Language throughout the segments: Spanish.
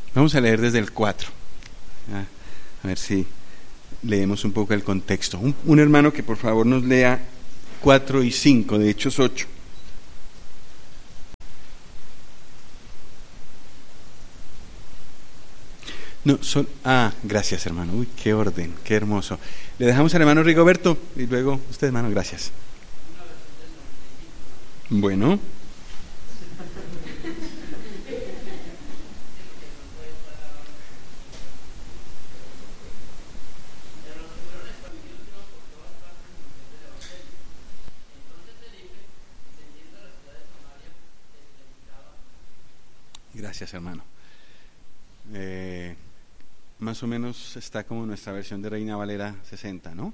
Vamos a leer desde el 4. A ver si leemos un poco el contexto. Un hermano que por favor nos lea 4 y 5 de Hechos 8. No, gracias hermano. Uy, qué orden, qué hermoso. Le dejamos al hermano Rigoberto y luego usted, hermano, gracias. Bueno. Gracias, hermano. Más o menos está como nuestra versión de Reina Valera 60, ¿no?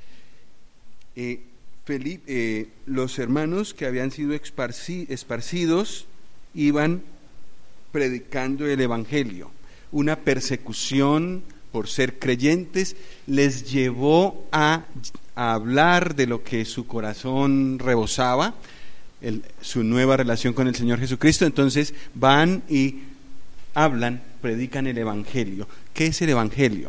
Los hermanos que habían sido esparcidos iban predicando el Evangelio. Una persecución por ser creyentes les llevó a hablar de lo que su corazón rebosaba, su nueva relación con el Señor Jesucristo. Entonces van y hablan, predican el Evangelio. ¿Qué es el Evangelio?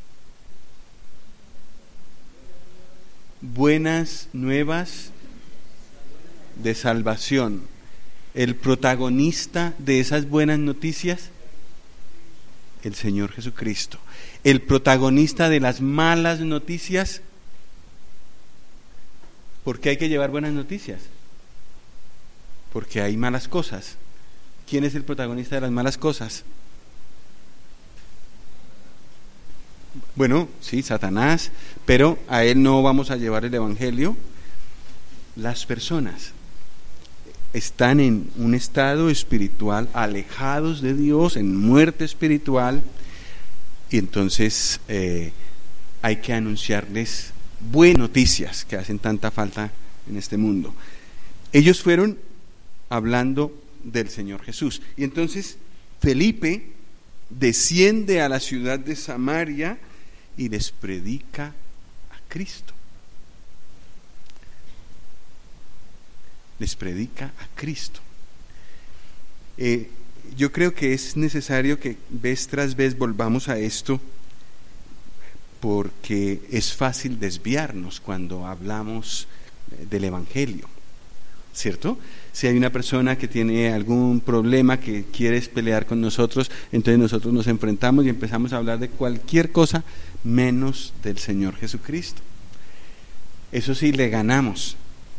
Buenas nuevas de salvación. El protagonista de esas buenas noticias, el Señor Jesucristo. El protagonista de las malas noticias. ¿Por qué hay que llevar buenas noticias? Porque hay malas cosas. ¿Quién es el protagonista de las malas cosas? Bueno, sí, Satanás, pero a él no vamos a llevar el Evangelio. Las personas están en un estado espiritual, alejados de Dios, en muerte espiritual, y entonces hay que anunciarles buenas noticias que hacen tanta falta en este mundo. Ellos fueron hablando del Señor Jesús, y entonces Felipe desciende a la ciudad de Samaria y les predica a Cristo. Les predica a Cristo. Yo creo que es necesario que vez tras vez volvamos a esto, porque es fácil desviarnos cuando hablamos del Evangelio, ¿cierto? Si hay una persona que tiene algún problema, que quiere pelear con nosotros, entonces nosotros nos enfrentamos y empezamos a hablar de cualquier cosa menos del Señor Jesucristo. Eso sí, le ganamos,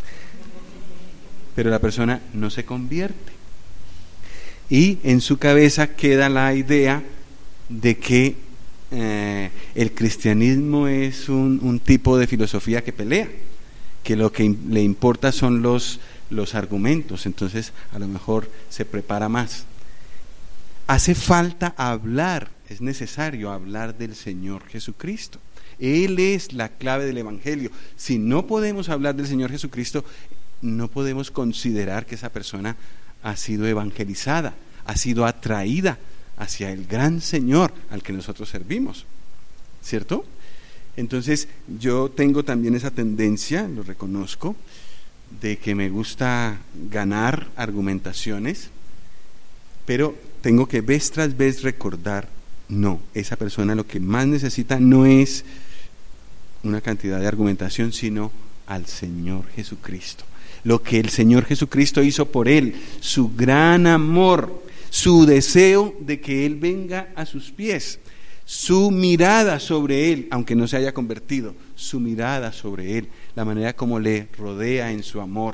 pero la persona no se convierte, y en su cabeza queda la idea de que el cristianismo es un tipo de filosofía que pelea, que lo que le importa son los argumentos. Entonces a lo mejor se prepara más. Hace falta hablar, es necesario hablar del Señor Jesucristo. Él es la clave del Evangelio. Si no podemos hablar del Señor Jesucristo, no podemos considerar que esa persona ha sido evangelizada, ha sido atraída hacia el gran Señor al que nosotros servimos, ¿cierto? Entonces yo tengo también esa tendencia, lo reconozco, de que me gusta ganar argumentaciones, pero tengo que vez tras vez recordar, no, esa persona lo que más necesita no es una cantidad de argumentación, sino al Señor Jesucristo. Lo que el Señor Jesucristo hizo por él, su gran amor, su deseo de que él venga a sus pies, su mirada sobre él, aunque no se haya convertido, su mirada sobre él, la manera como le rodea en su amor,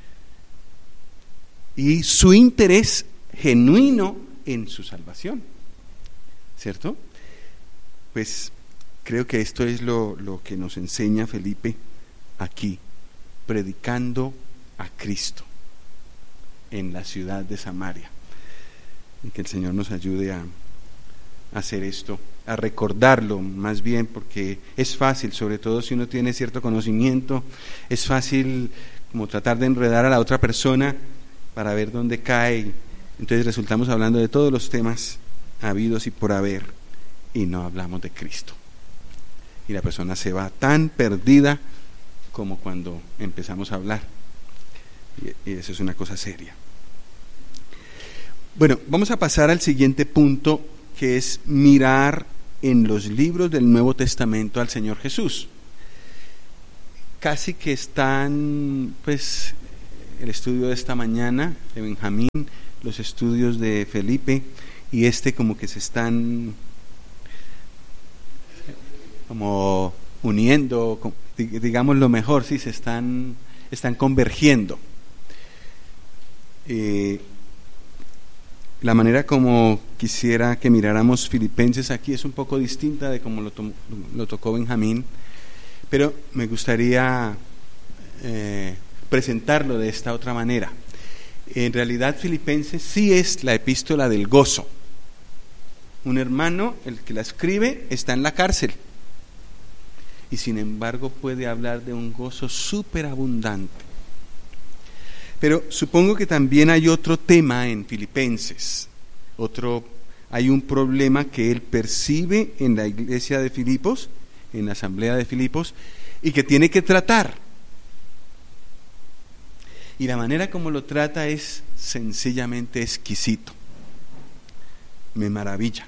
y su interés genuino en su salvación, ¿cierto? Pues creo que esto es lo que nos enseña Felipe aquí, predicando a Cristo en la ciudad de Samaria. Y que el Señor nos ayude a hacer esto, a recordarlo más bien, porque es fácil, sobre todo si uno tiene cierto conocimiento, es fácil como tratar de enredar a la otra persona para ver dónde cae. Entonces resultamos hablando de todos los temas habidos y por haber, y no hablamos de Cristo, y la persona se va tan perdida como cuando empezamos a hablar, y eso es una cosa seria. Bueno, vamos a pasar al siguiente punto, que es mirar en los libros del Nuevo Testamento al Señor Jesús. Casi que están, pues, el estudio de esta mañana de Benjamín, los estudios de Felipe y como que se están como uniendo, digamos lo mejor, sí, están convergiendo. La manera como quisiera que miráramos Filipenses aquí es un poco distinta de como lo tocó Benjamín, pero me gustaría presentarlo de esta otra manera. En realidad Filipenses sí es la epístola del gozo. Un hermano, el que la escribe, está en la cárcel y sin embargo puede hablar de un gozo superabundante. Pero supongo que también hay otro tema en Filipenses, hay un problema que él percibe en la iglesia de Filipos, en la asamblea de Filipos, y que tiene que tratar. Y la manera como lo trata es sencillamente exquisito. Me maravilla.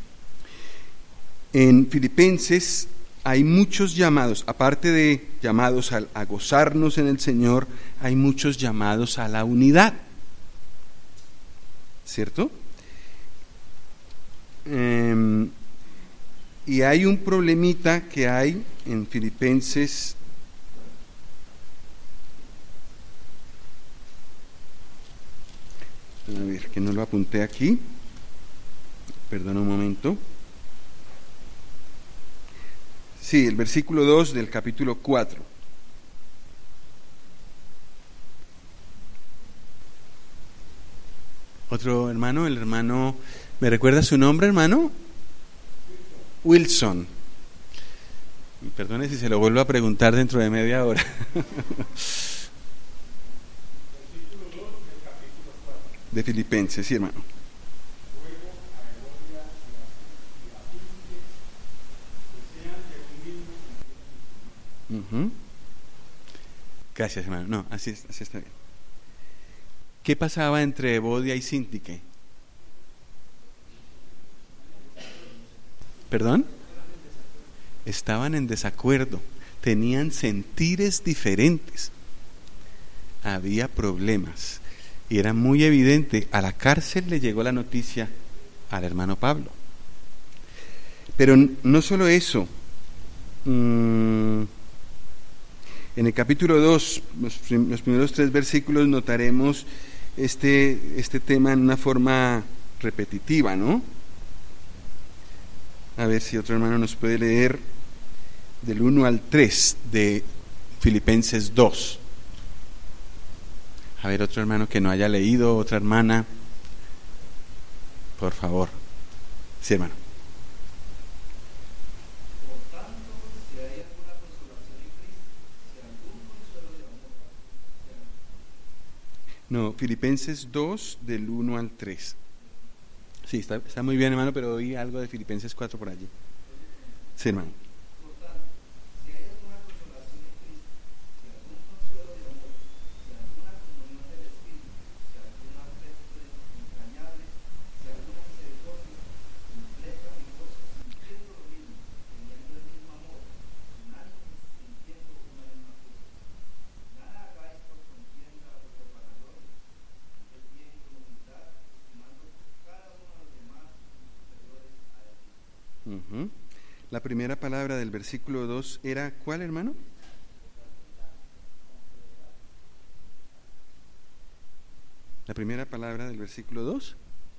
En Filipenses hay muchos llamados, aparte de llamados a gozarnos en el Señor, hay muchos llamados a la unidad, ¿cierto? Y hay un problemita que hay en Filipenses. A ver, que no lo apunté aquí. Perdona un momento. Sí, el versículo 2 del capítulo 4. Otro hermano, el hermano, ¿me recuerda su nombre, hermano? Wilson. Perdone si se lo vuelvo a preguntar dentro de media hora. De Filipenses, sí, hermano. Gracias, hermano. No, así está bien. ¿Qué pasaba entre Evodia y Síntique? ¿Perdón? Estaban en desacuerdo, tenían sentires diferentes, había problemas y era muy evidente. A la cárcel le llegó la noticia al hermano Pablo. Pero no solo eso. En el capítulo 2, los primeros 3 versículos, notaremos este tema en una forma repetitiva, ¿no? A ver si otro hermano nos puede leer del 1 al 3 de Filipenses 2. A ver, otro hermano que no haya leído, otra hermana, por favor. Sí, hermano. No, Filipenses 2 del 1 al 3. Sí, está muy bien, hermano, pero oí algo de Filipenses 4 por allí. Sí, hermano. La primera palabra del versículo 2 era ¿cuál, hermano? La primera palabra del versículo 2.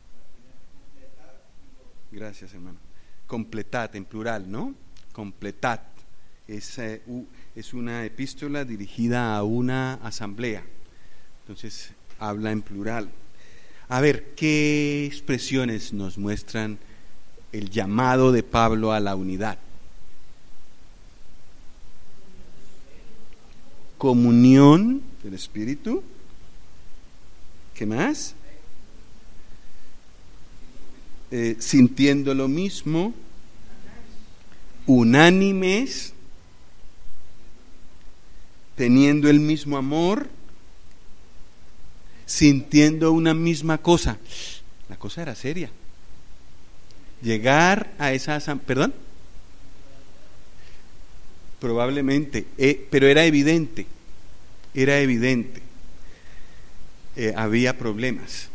Gracias, hermano. Completad, en plural, ¿no? Completad. Es una epístola dirigida a una asamblea. Entonces, habla en plural. A ver, ¿qué expresiones nos muestran el llamado de Pablo a la unidad? Comunión del Espíritu. ¿Qué más? Sintiendo lo mismo, unánimes, teniendo el mismo amor, sintiendo una misma cosa. La cosa era seria. llegar a esa asamblea, ¿perdón? Probablemente, pero era evidente, había problemas.